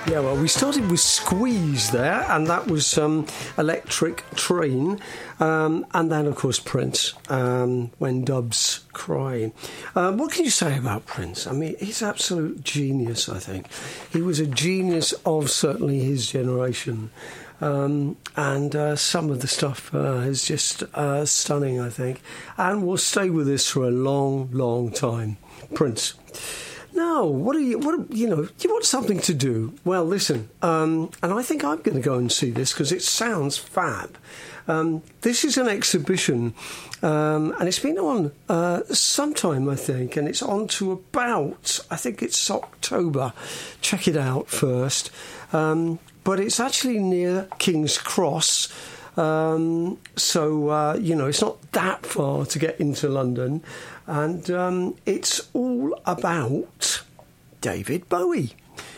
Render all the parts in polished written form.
Yeah, well, we started with Squeeze there, and that was Electric Train, and then, of course, Prince, When Doves Cry. What can you say about Prince? I mean, he's absolute genius, I think. He was a genius of certainly his generation, and some of the stuff is just stunning, I think, and will stay with us for a long, long time. Prince. No, you want something to do? Well, listen, and I think I'm going to go and see this because it sounds fab. This is an exhibition, and it's been on some time, I think, and it's on to about, I think it's October. Check it out first. But it's actually near King's Cross, so it's not that far to get into London. And it's all about David Bowie.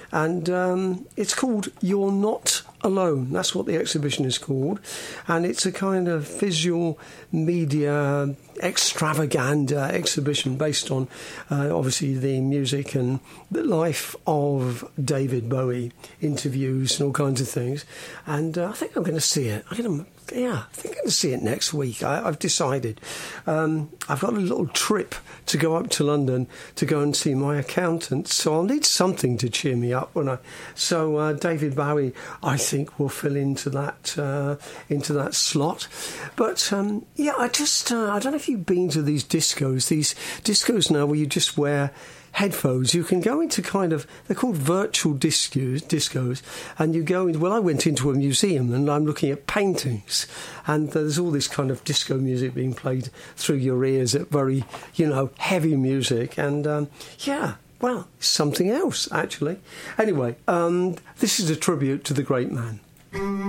And it's called You're Not Alone. That's what the exhibition is called. And it's a kind of visual media extravaganza exhibition based on, obviously, the music and the life of David Bowie, interviews and all kinds of things. And I think I'm going to see it. I think I'm going to see it next week. I've decided. I've got a little trip to go up to London to go and see my accountant, so I'll need something to cheer me up when So David Bowie, I think, will fill into that slot. But I don't know if you've been to these discos now where you just wear headphones. You can go into they're called virtual discos, and you go in. Well, I went into a museum and I'm looking at paintings, and there's all this kind of disco music being played through your ears at very, heavy music, and well, something else actually. Anyway, this is a tribute to the great man.